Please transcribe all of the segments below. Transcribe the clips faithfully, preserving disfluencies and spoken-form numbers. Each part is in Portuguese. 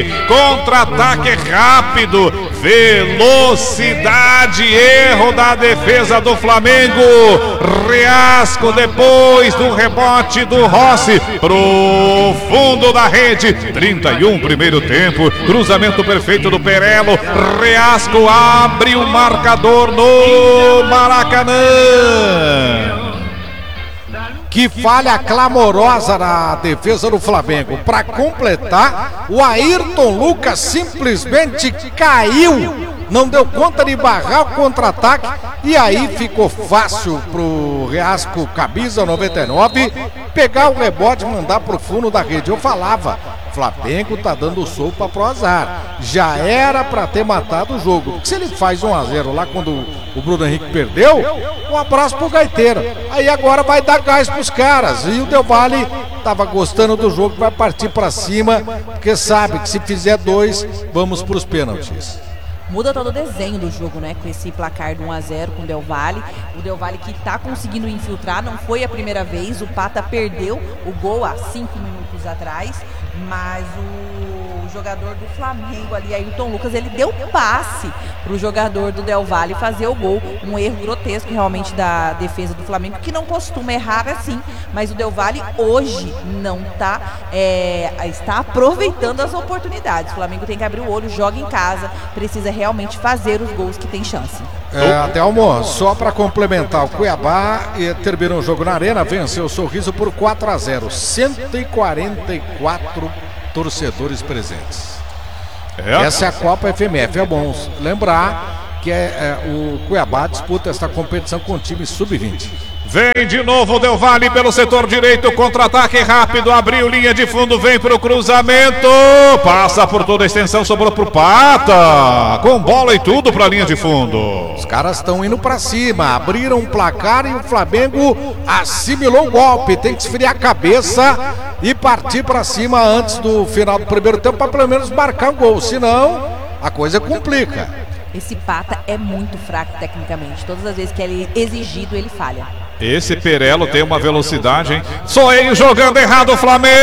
Valle. Contra-ataque rápido, velocidade, erro da defesa do Flamengo. Reasco depois do rebote do Rossi pro fundo da rede. trinta e um primeiro tempo, cruzamento perfeito do Perello. Reasco abre o marcador no Maracanã. Que falha clamorosa na defesa do Flamengo. Para completar, o Ayrton Lucas simplesmente caiu. Não deu conta de barrar o contra-ataque. E aí ficou fácil pro Reasco, camisa noventa e nove, pegar o rebote e mandar pro fundo da rede. Eu falava, Flamengo tá dando sopa pro azar. Já era para ter matado o jogo. Porque se ele faz um a zero lá quando o Bruno Henrique perdeu, um abraço pro Gaiteiro. Aí agora vai dar gás pros caras. E o Del Valle tava gostando do jogo, vai partir para cima, porque sabe que se fizer dois, vamos pros pênaltis. Muda todo o desenho do jogo, né? Com esse placar de um a zero com o Del Valle. O Del Valle que tá conseguindo infiltrar, não foi a primeira vez. O Pata perdeu o gol há cinco minutos atrás. Mas o jogador do Flamengo ali, Ayrton Lucas, ele deu passe pro jogador do Del Valle fazer o gol. Um erro grotesco realmente da defesa do Flamengo, que não costuma errar assim. Mas o Del Valle hoje não tá, é, está aproveitando as oportunidades. O Flamengo tem que abrir o olho, joga em casa, precisa realmente fazer os gols que tem chance. É, Adelmo, só para complementar, o Cuiabá terminou o jogo na Arena, venceu o Sorriso por quatro a zero, cento e quarenta e quatro torcedores presentes. É. Essa é a Copa F M F, é bom lembrar que é, é, o Cuiabá disputa esta competição com o time sub vinte. Vem de novo o Del Valle pelo setor direito, contra-ataque rápido, abriu linha de fundo, vem pro cruzamento, passa por toda a extensão, sobrou pro Pata, com bola e tudo pra linha de fundo. Os caras estão indo pra cima, abriram um placar e o Flamengo assimilou o golpe, tem que esfriar a cabeça e partir pra cima antes do final do primeiro tempo para pelo menos marcar um gol, senão a coisa complica. Esse Pata é muito fraco tecnicamente, todas as vezes que ele é exigido ele falha. Esse Perello tem uma velocidade, hein? Só ele jogando errado o Flamengo.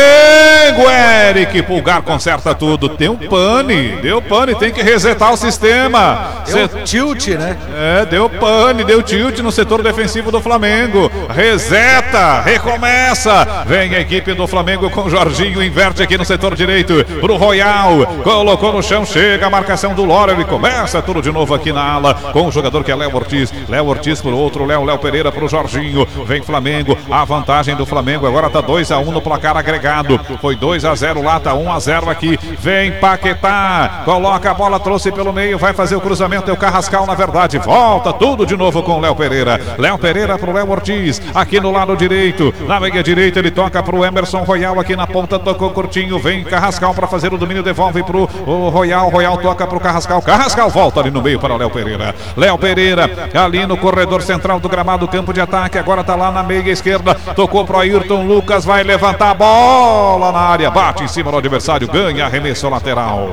Eric Pulgar conserta tudo. Deu pane, deu pane, tem que resetar o sistema. Deu Set... tilt, né? É, deu pane, deu tilt no setor defensivo do Flamengo. Reseta, recomeça. Vem a equipe do Flamengo com o Jorginho, inverte aqui no setor direito pro Royal. Colocou no chão, chega a marcação do Lora. Ele começa tudo de novo aqui na ala com o jogador que é Léo Ortiz. Léo Ortiz pro outro, Léo, Léo Pereira pro Jorginho. Vem Flamengo, a vantagem do Flamengo agora tá dois a um no placar agregado. Foi dois a zero lá, tá um a zero aqui. Vem Paquetá, coloca a bola, trouxe pelo meio, vai fazer o cruzamento, é o Carrascal na verdade. Volta tudo de novo com o Léo Pereira. Léo Pereira pro Léo Ortiz, aqui no lado direito. Na meia direita ele toca pro Emerson Royal aqui na ponta, tocou curtinho. Vem Carrascal para fazer o domínio, devolve pro o Royal. Royal toca pro Carrascal. Carrascal volta ali no meio para o Léo Pereira. Léo Pereira ali no corredor central do gramado, campo de ataque. Agora tá lá na meia esquerda, tocou pro Ayrton Lucas, vai levantar a bola na área, bate em cima do adversário, ganha arremesso lateral.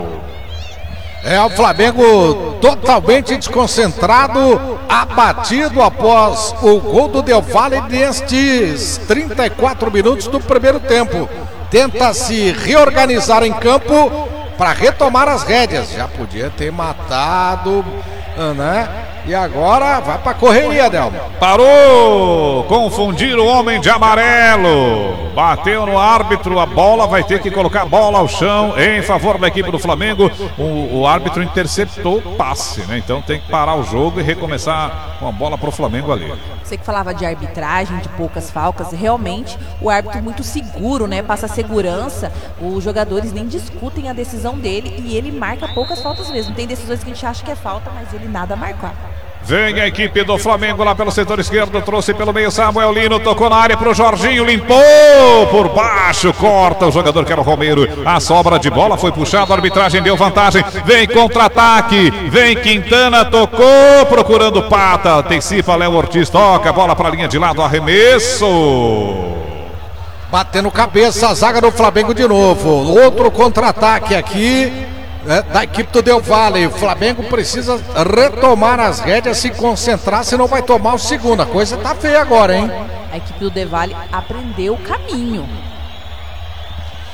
É o Flamengo totalmente desconcentrado, abatido após o gol do Del Valle nestes trinta e quatro minutos do primeiro tempo. Tenta se reorganizar em campo para retomar as rédeas. Já podia ter matado, né? E agora vai pra correria, Delmo. Parou! Confundir o homem de amarelo. Bateu no árbitro, a bola vai ter que colocar a bola ao chão em favor da equipe do Flamengo. O, o árbitro interceptou o passe, né? Então tem que parar o jogo e recomeçar com a bola pro Flamengo ali. Você que falava de arbitragem, de poucas faltas, realmente o árbitro muito seguro, né? Passa segurança, os jogadores nem discutem a decisão dele e ele marca poucas faltas mesmo. Tem decisões que a gente acha que é falta, mas ele nada a marcar. Vem a equipe do Flamengo lá pelo setor esquerdo, trouxe pelo meio Samuel Lino, tocou na área pro Jorginho, limpou por baixo, corta o jogador que era o Romero, a sobra de bola foi puxada, a arbitragem deu vantagem, vem contra-ataque, vem Quintana, tocou, procurando Pata, antecipa Léo Ortiz, toca a bola pra linha de lado, arremesso. Batendo cabeça a zaga do Flamengo de novo, outro contra-ataque aqui. É, da equipe do Del Valle. O Flamengo precisa retomar as rédeas, se concentrar, senão vai tomar o segundo. A coisa tá feia agora, hein? A equipe do Del Valle aprendeu o caminho.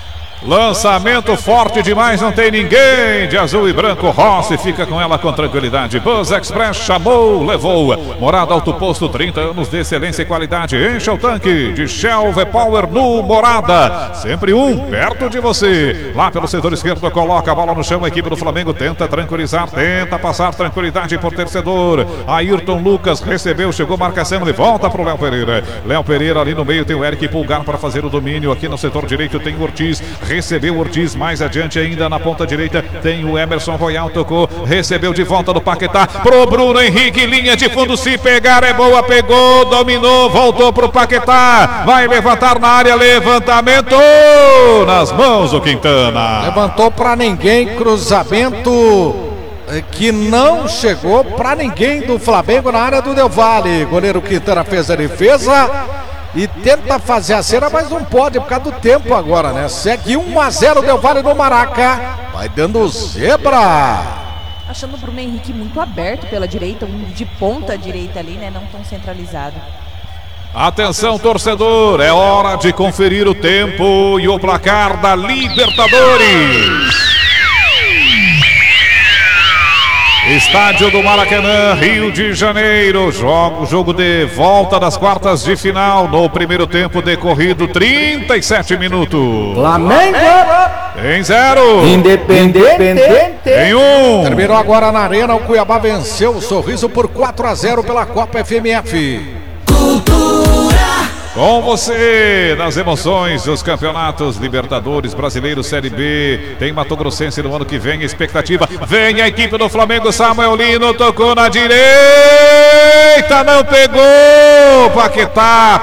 Lançamento forte demais, não tem ninguém. De azul e branco, Rossi fica com ela com tranquilidade. Buzz Express chamou, levou. Morada Auto Posto, trinta anos de excelência e qualidade. Encha o tanque de Shell V-Power no Morada. Sempre um perto de você. Lá pelo setor esquerdo, coloca a bola no chão. A equipe do Flamengo tenta tranquilizar, tenta passar tranquilidade por torcedor. Ayrton Lucas recebeu, chegou marcação, ele volta pro Léo Pereira. Léo Pereira ali no meio tem o Eric Pulgar para fazer o domínio. Aqui no setor direito tem o Ortiz. Recebeu o Ortiz, mais adiante ainda na ponta direita tem o Emerson Royal, tocou, recebeu de volta do Paquetá pro Bruno Henrique, linha de fundo, se pegar é boa, pegou, dominou, voltou pro Paquetá, vai levantar na área, levantamento nas mãos do Quintana. Levantou pra ninguém, cruzamento que não chegou pra ninguém do Flamengo na área do Del Valle. Goleiro Quintana fez a defesa e tenta fazer a cera, mas não pode por causa do tempo agora, né? Segue um a zero Del Valle no Maraca. Vai dando zebra. Achando o Bruno Henrique muito aberto pela direita, um de ponta direita ali, né? Não tão centralizado. Atenção, torcedor, é hora de conferir o tempo e o placar da Libertadores. Estádio do Maracanã, Rio de Janeiro, jogo, jogo de volta das quartas de final, no primeiro tempo decorrido trinta e sete minutos. Flamengo em zero, Independente em um. Terminou agora na Arena, o Cuiabá venceu o Sorriso por quatro a zero pela Copa F M F. Com você, nas emoções dos campeonatos Libertadores, Brasileiro, Série B, tem Mato Grossense no ano que vem, expectativa, vem a equipe do Flamengo, Samuel Lino, tocou na direita, não pegou, Paquetá.